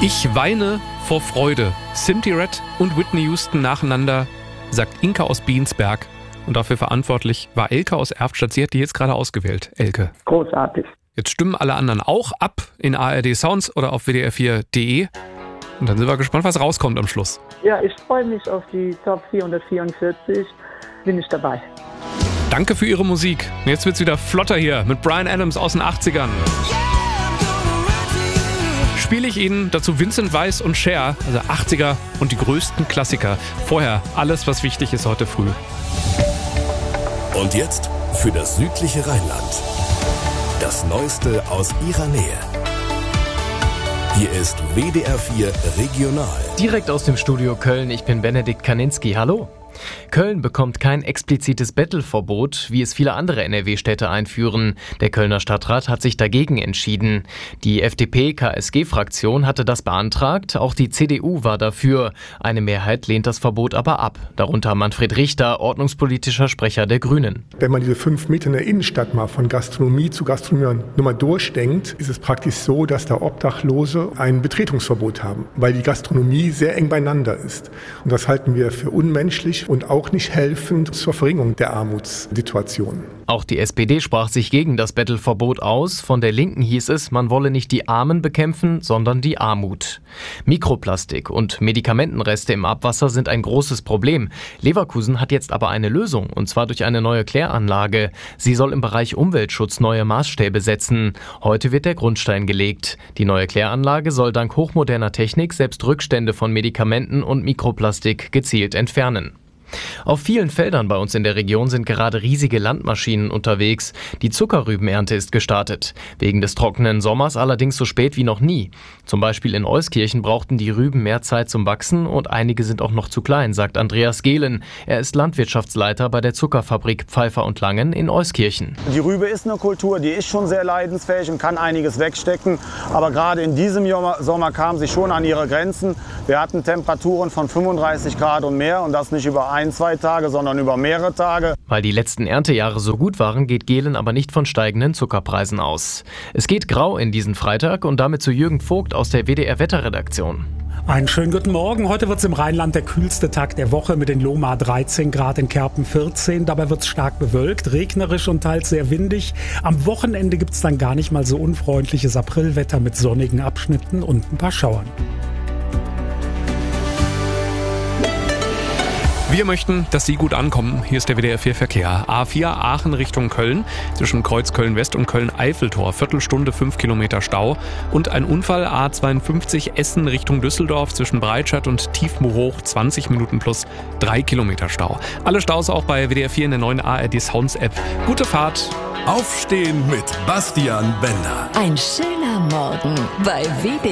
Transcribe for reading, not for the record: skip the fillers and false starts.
Ich weine vor Freude. Cindy Red und Whitney Houston nacheinander, sagt Inka aus Biensberg. Und dafür verantwortlich war Elke aus Erftstadt. Sie hat die jetzt gerade ausgewählt, Elke. Großartig. Jetzt stimmen alle anderen auch ab in ARD Sounds oder auf wdr4.de. Und dann sind wir gespannt, was rauskommt am Schluss. Ja, ich freue mich auf die Top 444. Bin ich dabei. Danke für Ihre Musik. Jetzt wird's wieder flotter hier mit Bryan Adams aus den 80ern. Spiele ich Ihnen dazu Vincent Weiss und Cher, also 80er und die größten Klassiker. Vorher alles, was wichtig ist heute früh. Und jetzt für das südliche Rheinland. Das Neueste aus Ihrer Nähe. Hier ist WDR 4 Regional. Direkt aus dem Studio Köln, ich bin Benedikt Kaninski. Hallo. Köln bekommt kein explizites Bettelverbot, wie es viele andere NRW-Städte einführen. Der Kölner Stadtrat hat sich dagegen entschieden. Die FDP-KSG-Fraktion hatte das beantragt, auch die CDU war dafür. Eine Mehrheit lehnt das Verbot aber ab. Darunter Manfred Richter, ordnungspolitischer Sprecher der Grünen. Wenn man diese 5 Meter in der Innenstadt mal von Gastronomie zu Gastronomie nur mal durchdenkt, ist es praktisch so, dass da Obdachlose ein Betretungsverbot haben, weil die Gastronomie sehr eng beieinander ist. Und das halten wir für unmenschlich und auch nicht helfend zur Verringerung der Armutssituation. Auch die SPD sprach sich gegen das Bettelverbot aus. Von der Linken hieß es, man wolle nicht die Armen bekämpfen, sondern die Armut. Mikroplastik und Medikamentenreste im Abwasser sind ein großes Problem. Leverkusen hat jetzt aber eine Lösung, und zwar durch eine neue Kläranlage. Sie soll im Bereich Umweltschutz neue Maßstäbe setzen. Heute wird der Grundstein gelegt. Die neue Kläranlage soll dank hochmoderner Technik selbst Rückstände von Medikamenten und Mikroplastik gezielt entfernen. Auf vielen Feldern bei uns in der Region sind gerade riesige Landmaschinen unterwegs. Die Zuckerrübenernte ist gestartet. Wegen des trockenen Sommers allerdings so spät wie noch nie. Zum Beispiel in Euskirchen brauchten die Rüben mehr Zeit zum Wachsen und einige sind auch noch zu klein, sagt Andreas Gehlen. Er ist Landwirtschaftsleiter bei der Zuckerfabrik Pfeiffer und Langen in Euskirchen. Die Rübe ist eine Kultur, die ist schon sehr leidensfähig und kann einiges wegstecken. Aber gerade in diesem Sommer kam sie schon an ihre Grenzen. Wir hatten Temperaturen von 35 Grad und mehr und das nicht über 1-2 Tage, sondern über mehrere Tage. Weil die letzten Erntejahre so gut waren, geht Gehlen aber nicht von steigenden Zuckerpreisen aus. Es geht grau in diesen Freitag und damit zu Jürgen Vogt aus der WDR-Wetterredaktion. Einen schönen guten Morgen. Heute wird es im Rheinland der kühlste Tag der Woche mit in Lohmar 13 Grad, in Kerpen 14. Dabei wird es stark bewölkt, regnerisch und teils sehr windig. Am Wochenende gibt es dann gar nicht mal so unfreundliches Aprilwetter mit sonnigen Abschnitten und ein paar Schauern. Wir möchten, dass Sie gut ankommen. Hier ist der WDR 4 Verkehr. A4 Aachen Richtung Köln. Zwischen Kreuz Köln-West und Köln-Eiffeltor. Viertelstunde 5 Kilometer Stau. Und ein Unfall A52 Essen Richtung Düsseldorf. Zwischen Breitscheid und Tiefmoor 20 Minuten plus 3 Kilometer Stau. Alle Staus auch bei WDR 4 in der neuen ARD Sounds App. Gute Fahrt. Aufstehen mit Bastian Bender. Ein schöner Morgen bei WDR.